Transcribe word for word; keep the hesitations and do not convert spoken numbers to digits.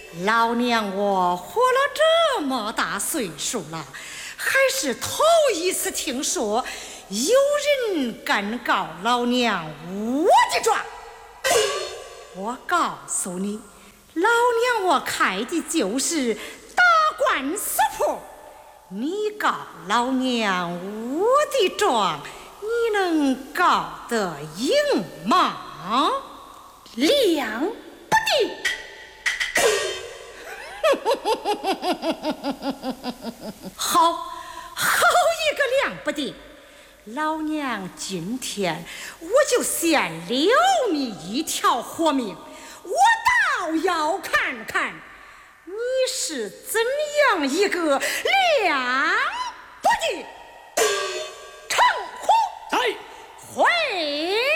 老娘我活了这么大岁数了，还是头一次听说有人敢告老娘无的状。我告诉你，老娘我开的就是打官司铺，你告老娘无的状，你能告得赢吗？ 两不定。 好，好一个两不定！老娘今天我就先留你一条活命，我倒要看看你是怎样一个两不定。成虎在回。